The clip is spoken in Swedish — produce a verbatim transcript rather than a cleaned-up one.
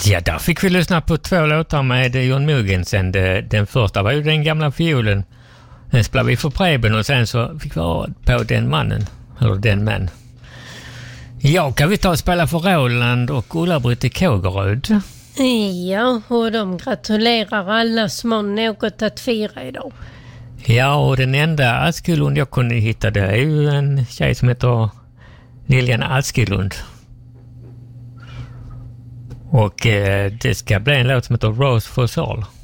Ja, där fick vi lyssna på två låtar med John Mogensen. Den första var ju Den gamla fiolen. Den spelade vi för Preben och sen så fick vi ha på Den mannen. Eller Den män. Ja, kan vi ta och spela för Roland och Ulla-Britt i Kågeröd? Ja, och de gratulerar alla som har något att fira idag. Ja, och den enda Askelund jag kunde hitta, det är ju en tjej som heter Lilian Askelund. Och eh, det ska bli en låt som heter Rose for Soul.